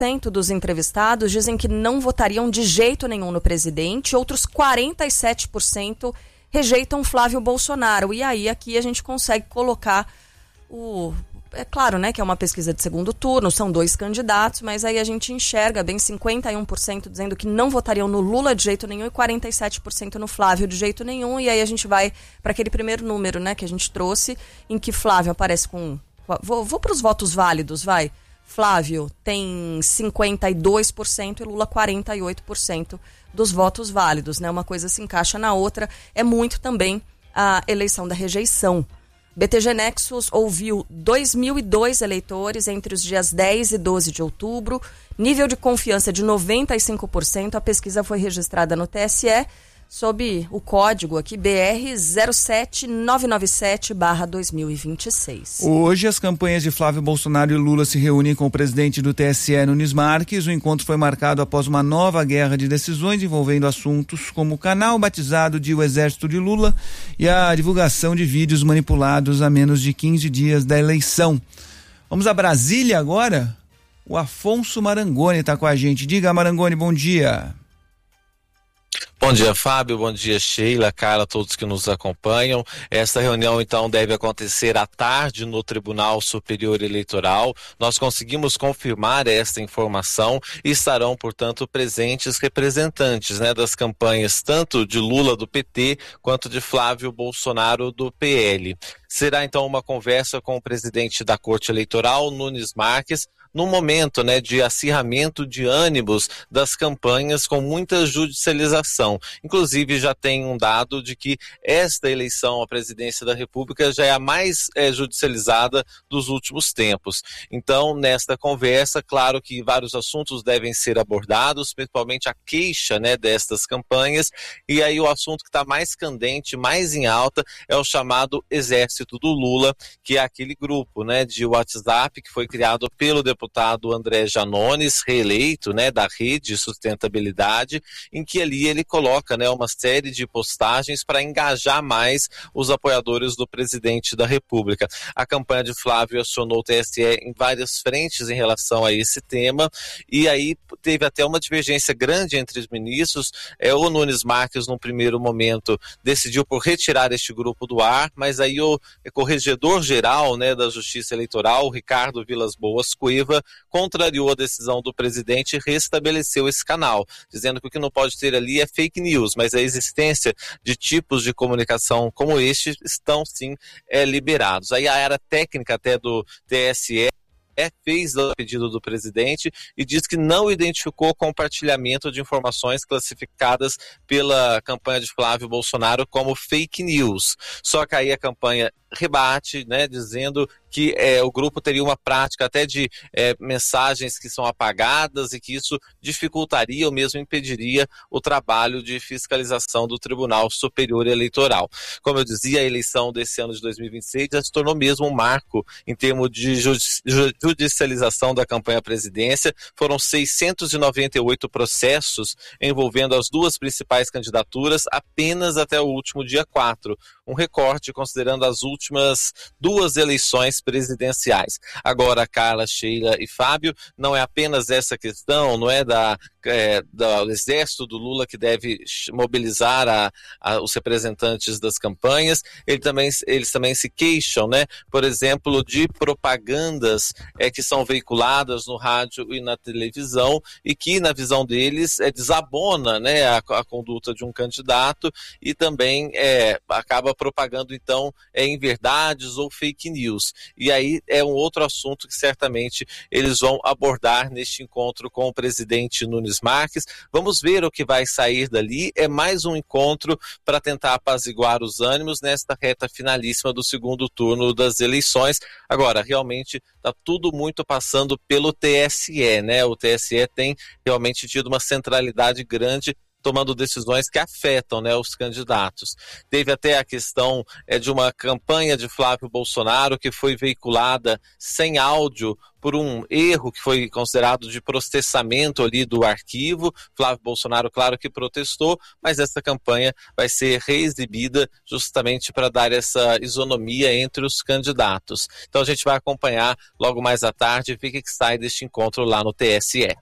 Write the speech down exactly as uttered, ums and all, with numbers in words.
cento dos entrevistados dizem que não votariam de jeito nenhum no presidente, outros quarenta e sete por cento rejeitam Flávio Bolsonaro. E aí aqui a gente consegue colocar o... É claro, né, que é uma pesquisa de segundo turno, são dois candidatos, mas aí a gente enxerga bem cinquenta e um por cento dizendo que não votariam no Lula de jeito nenhum e quarenta e sete por cento no Flávio de jeito nenhum. E aí a gente vai para aquele primeiro número, né, que a gente trouxe, em que Flávio aparece com... Vou, vou para os votos válidos, vai. Flávio tem cinquenta e dois por cento e Lula quarenta e oito por cento dos votos válidos, né? Uma coisa se encaixa na outra. É muito também a eleição da rejeição. B T G Nexus ouviu dois mil e dois eleitores entre os dias dez e doze de outubro. Nível de confiança de noventa e cinco por cento. A pesquisa foi registrada no T S E sob o código aqui B R zero sete nove nove sete barra dois mil e vinte e seis. Hoje as campanhas de Flávio Bolsonaro e Lula se reúnem com o presidente do T S E, Nunes Marques. O encontro foi marcado após uma nova guerra de decisões envolvendo assuntos como o canal batizado de O Exército de Lula e a divulgação de vídeos manipulados a menos de quinze dias da eleição. Vamos a Brasília agora? O Afonso Marangoni está com a gente. Diga, Marangoni, bom dia. Bom dia, Fábio, bom dia, Sheila, Carla, todos que nos acompanham. Esta reunião, então, deve acontecer à tarde no Tribunal Superior Eleitoral. Nós conseguimos confirmar esta informação e estarão, portanto, presentes representantes, né, das campanhas tanto de Lula do P T quanto de Flávio Bolsonaro do P L. Será, então, uma conversa com o presidente da Corte Eleitoral, Nunes Marques, num momento, né, de acirramento de ânimos das campanhas com muita judicialização. Inclusive, já tem um dado de que esta eleição à presidência da República já é a mais é, judicializada dos últimos tempos. Então, nesta conversa, claro que vários assuntos devem ser abordados, principalmente a queixa, né, destas campanhas, e aí o assunto que está mais candente, mais em alta, é o chamado Exército do Lula, que é aquele grupo, né, de WhatsApp que foi criado pelo deputado deputado André Janones, reeleito, né, da Rede Sustentabilidade, em que ali ele coloca, né, uma série de postagens para engajar mais os apoiadores do presidente da República. A campanha de Flávio acionou o T S E em várias frentes em relação a esse tema, e aí teve até uma divergência grande entre os ministros. É, o Nunes Marques, num primeiro momento, decidiu por retirar este grupo do ar, mas aí o corregedor-geral, né, da Justiça Eleitoral, Ricardo Vilas Boas Cueva, contrariou a decisão do presidente e restabeleceu esse canal, dizendo que o que não pode ter ali é fake news, mas a existência de tipos de comunicação como este estão sim é, liberados. Aí a área técnica até do T S E É, fez o pedido do presidente e diz que não identificou compartilhamento de informações classificadas pela campanha de Flávio Bolsonaro como fake news. Só que aí a campanha rebate, né, dizendo que é, o grupo teria uma prática até de é, mensagens que são apagadas e que isso dificultaria ou mesmo impediria o trabalho de fiscalização do Tribunal Superior Eleitoral. Como eu dizia, a eleição desse ano de dois mil e vinte e seis já se tornou mesmo um marco em termos de judici- judicialização da campanha à presidência. Foram seiscentos e noventa e oito processos envolvendo as duas principais candidaturas apenas até o último dia quatro. Um recorte considerando as últimas duas eleições presidenciais. Agora, Carla, Sheila e Fábio, não é apenas essa questão, não é da, é, do exército do Lula que deve mobilizar a, a, os representantes das campanhas. Ele também, eles também se queixam, né, por exemplo, de propagandas é, que são veiculadas no rádio e na televisão e que, na visão deles, é, desabona, né, a, a conduta de um candidato e também é, acaba propagando, então, é, em verdades ou fake news. E aí é um outro assunto que certamente eles vão abordar neste encontro com o presidente Nunes Marques. Vamos ver o que vai sair dali. É mais um encontro para tentar apaziguar os ânimos nesta reta finalíssima do segundo turno das eleições. Agora, realmente está tudo muito passando pelo T S E, né? O T S E tem realmente tido uma centralidade grande tomando decisões que afetam, né, os candidatos. Teve até a questão é, de uma campanha de Flávio Bolsonaro que foi veiculada sem áudio por um erro que foi considerado de processamento ali do arquivo. Flávio Bolsonaro, claro que protestou, mas essa campanha vai ser reexibida justamente para dar essa isonomia entre os candidatos. Então a gente vai acompanhar logo mais à tarde e ver o que sai deste encontro lá no T S E.